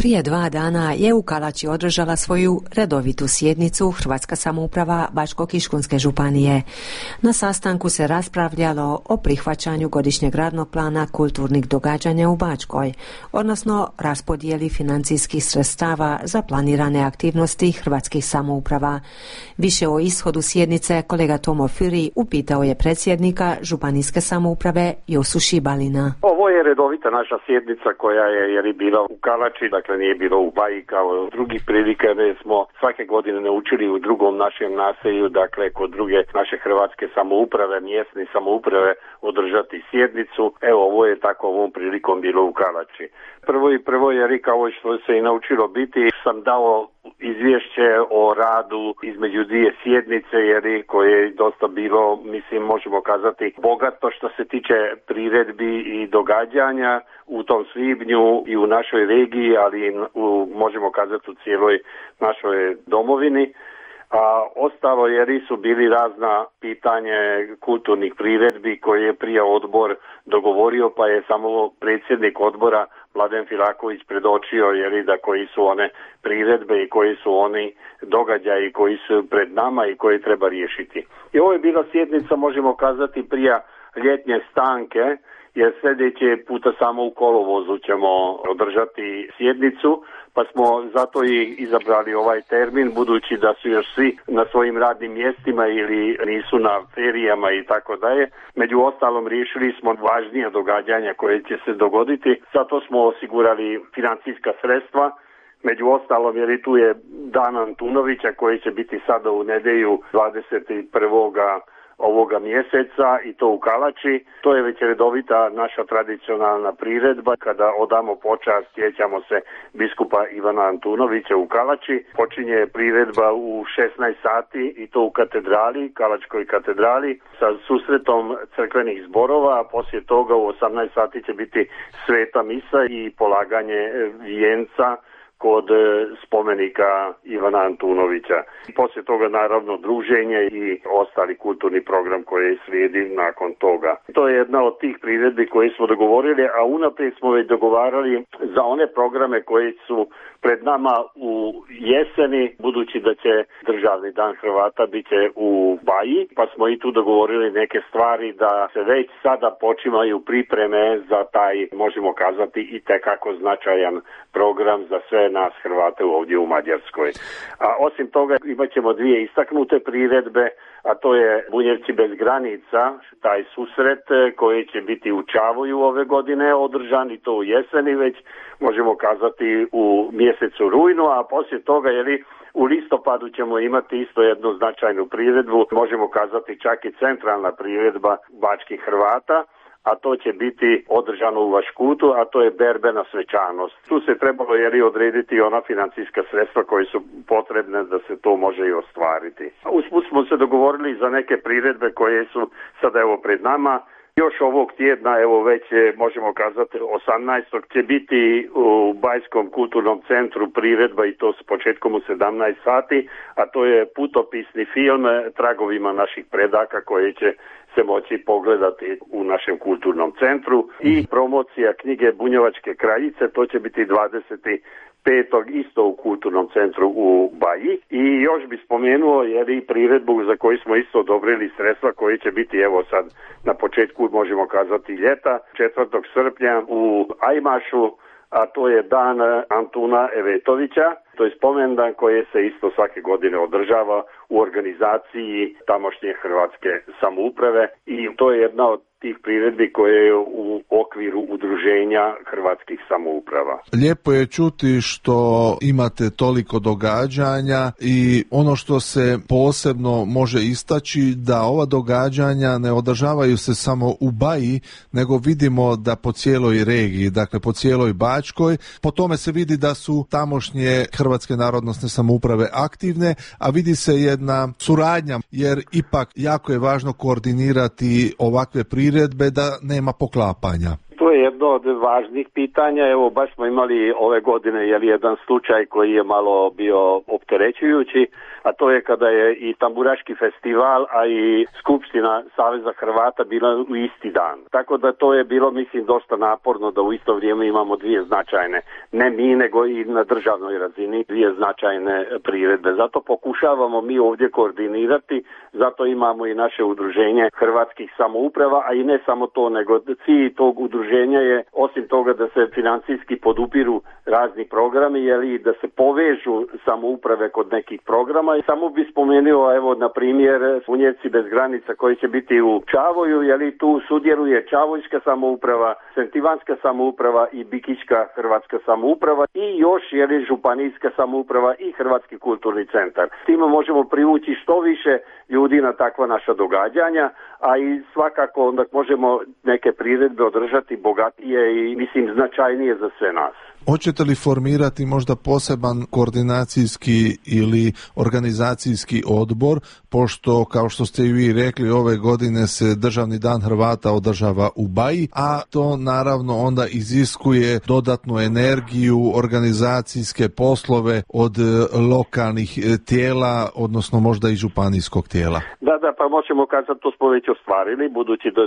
Prije 2 dana je u Kalači održala svoju redovitu sjednicu Hrvatska samouprava Bačko-Kiškunske županije. Na sastanku se raspravljalo o prihvaćanju godišnjeg radnog plana kulturnih događanja u Bačkoj, odnosno raspodijeli financijskih sredstava za planirane aktivnosti hrvatskih samouprava. Više o ishodu sjednice kolega Tomo Firi upitao je predsjednika županijske samouprave Josu Šibalina. Ovo je redovita naša sjednica koja je bila u Kalači, dakle nije bilo u Baji kao drugih prilika, jer smo svake godine naučili u drugom našem naselju, dakle kod druge naše hrvatske samouprave, mjesne samouprave održati sjednicu. Evo, ovo je tako ovom prilikom bilo u Kalači. Prvo jer kao što se i naučilo biti, sam dao izvješće o radu između 2 sjednice, jer koje je dosta bilo, mislim, možemo kazati, bogato što se tiče priredbi i događanja u tom svibnju i u našoj regiji, ali možemo kazati u cijeloj našoj domovini. A ostalo jer su bili razna pitanje kulturnih priredbi koje je prije odbor dogovorio, pa je samo predsjednik odbora Mladen Filaković predočio da koji su one priredbe i koji su oni događaji koji su pred nama i koje treba riješiti. I ovo je bila sjednica, možemo kazati, prije ljetnje stanke, jer sljedeće puta samo u kolovozu ćemo održati sjednicu, pa smo zato i izabrali ovaj termin, budući da su još svi na svojim radnim mjestima ili nisu na ferijama i tako dalje. Među ostalom riješili smo važnija događanja koje će se dogoditi, zato smo osigurali financijska sredstva. Među ostalom, jer tu je Dan Antunovića koji će biti sada u nedjelju 21. ovoga mjeseca i to u Kalači. To je već redovita naša tradicionalna priredba. Kada odamo počast, sjećamo se biskupa Ivana Antunovića u Kalači. Počinje priredba u 16 sati i to u katedrali, Kalačkoj katedrali, sa susretom crkvenih zborova, a poslije toga u 18 sati će biti sveta misa i polaganje vijenca kod spomenika Ivana Antunovića. Poslije toga naravno druženje i ostali kulturni program koji slijedi nakon toga. To je jedna od tih priredbi koje smo dogovorili, a unaprijed smo već dogovarali za one programe koji su pred nama u jeseni, budući da će Državni dan Hrvata bit će u Baji, pa smo i tu dogovorili neke stvari da se već sada počimaju pripreme za taj, možemo kazati, i tekako značajan program za sve nas Hrvate ovdje u Mađarskoj. A osim toga imat ćemo 2 istaknute priredbe, a to je Bunjevci bez granica, taj susret koji će biti u Čavoju ove godine održan, i to u jeseni već, možemo kazati u mjesecu rujnu, a poslije toga u listopadu ćemo imati isto jednu značajnu priredbu, možemo kazati čak i centralna priredba bačkih Hrvata, a to će biti održano u Vaškutu, a to je berbena svečanost. Tu se trebalo odrediti ona financijska sredstva koje su potrebne da se to može i ostvariti. Usput smo se dogovorili za neke priredbe koje su sada pred nama. Još ovog tjedna, već možemo kazati 18. će biti u Bajskom kulturnom centru priredba, i to s početkom u 17 sati, a to je putopisni film Tragovima naših predaka koji će se moći pogledati u našem kulturnom centru, i promocija knjige Bunjevačke kraljice, to će biti 25. isto u kulturnom centru u Baji. I još bi spomenuo i priredbu za koju smo isto odobrili sredstva, koji će biti sad na početku, možemo kazati, ljeta, 4. srpnja u Ajmašu, a to je Dan Antuna Evetovića. To je spomendan koji se isto svake godine održava u organizaciji tamošnje hrvatske samouprave, i to je jedna od tih priredbi koje je u okviru udruženja hrvatskih samouprava. Lijepo je čuti što imate toliko događanja, i ono što se posebno može istaći da ova događanja ne održavaju se samo u Baji, nego vidimo da po cijeloj regiji, dakle po cijeloj Bačkoj. Po tome se vidi da su tamošnje hrvatske narodnosne samouprave aktivne, a vidi se jedna suradnja, jer ipak jako je važno koordinirati ovakve priredbe da nema poklapanja. To je jedna jedno od važnih pitanja. Evo, baš smo imali ove godine jedan slučaj koji je malo bio opterećujući, a to je kada je i Tamburaški festival, a i Skupština Saveza Hrvata bila u isti dan. Tako da to je bilo, mislim, dosta naporno da u isto vrijeme imamo dvije značajne, ne mi, nego i na državnoj razini, dvije značajne priredbe. Zato pokušavamo mi ovdje koordinirati, zato imamo i naše udruženje hrvatskih samouprava, a i ne samo to, nego cilj tog udruženja je, osim toga da se financijski podupiru razni programi, da se povežu samouprave kod nekih programa. I samo bi spomenuo, evo, na primjer, Bunjevci bez granica koji će biti u Čavoju, tu sudjeluje Čavojska samouprava, Sentivanska samouprava i Bikićka hrvatska samouprava i još Županijska samouprava i Hrvatski kulturni centar. S time možemo privući što više ljudi na takva naša događanja, a i svakako onda možemo neke priredbe održati bogatije i, mislim, značajnije za sve nas. Hoćete li formirati možda poseban koordinacijski ili organizacijski odbor, pošto, kao što ste i vi rekli, ove godine se Državni dan Hrvata održava u Baji, a to naravno onda iziskuje dodatnu energiju, organizacijske poslove od lokalnih tijela, odnosno možda i županijskog tijela? Da, pa možemo kazati, to smo već ostvarili, budući da